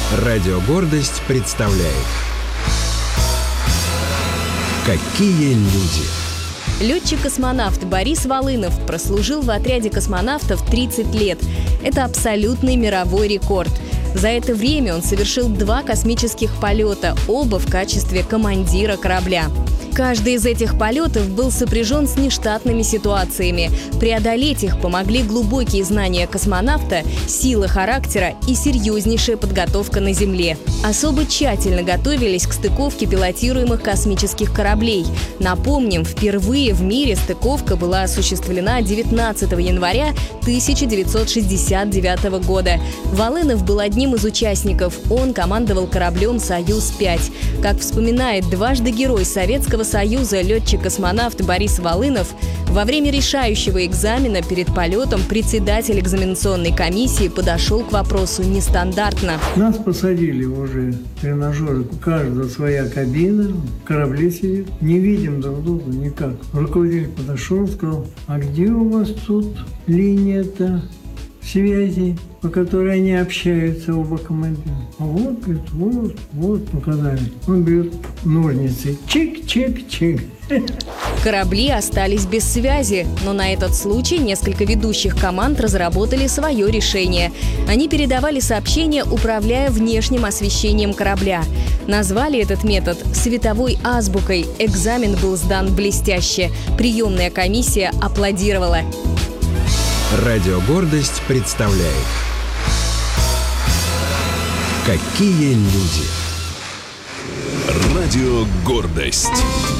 Радио «Гордость» представляет «Какие люди». Летчик-космонавт Борис Волынов прослужил в отряде космонавтов 30 лет. Это абсолютный мировой рекорд. За это время он совершил 2 космических полета, оба в качестве командира корабля. Каждый из этих полетов был сопряжен с нештатными ситуациями. Преодолеть их помогли глубокие знания космонавта, сила характера и серьезнейшая подготовка на Земле. Особо тщательно готовились к стыковке пилотируемых космических кораблей. Напомним, впервые в мире стыковка была осуществлена 19 января 1969 года. Волынов был одним из участников. Он командовал кораблем «Союз-5». Как вспоминает дважды Герой Советского Союза летчик-космонавт Борис Волынов, во время решающего экзамена перед полетом председатель экзаменационной комиссии подошел к вопросу нестандартно. Нас посадили уже в тренажеры, у каждого своя кабина, в корабле сидит, не видим друг друга никак. Руководитель подошел, сказал: а где у вас тут линия-то связи, по которой они общаются, оба командира? А вот, говорит, вот показали. Он берет ножницы, чик-чик-чик. Корабли остались без связи, но на этот случай несколько ведущих команд разработали свое решение. Они передавали сообщения, управляя внешним освещением корабля. Назвали этот метод световой азбукой. Экзамен был сдан блестяще. Приемная комиссия аплодировала. Радио «Гордость» представляет «Какие люди». Радио «Гордость».